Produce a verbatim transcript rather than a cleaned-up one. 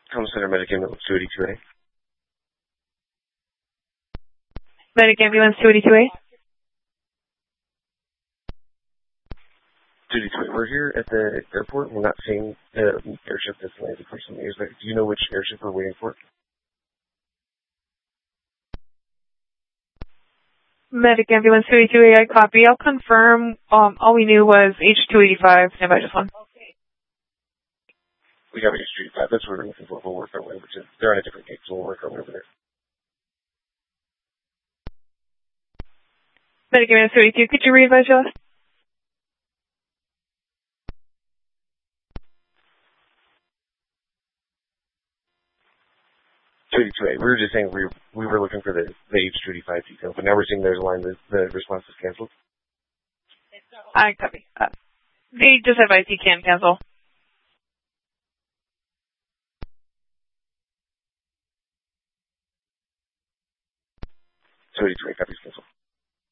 Comm Center Medic Ambulance two eighty-two A. Medic Ambulance two eighty-two A. two eighty-two A. We're here at the airport. We're not seeing the airship that's landed for some years. Do you know which airship we're waiting for? Medic Ambulance two eighty-two A, I copy. I'll confirm. Um, all we knew was H two eighty-five. Stand by just one. We have H two eighty-five. That's what we're looking for. We'll work our way over to. They're on a different gate, so we'll work our way over there. Medic Ambulance two eighty-two, could you re-advise us? two eighty-two A. We were just saying we were, we were looking for the, the H two eighty-five detail, but now we're seeing there's a line that the response is canceled. I copy. Uh, they just advised you can cancel. two eighty-two A, copies cancel.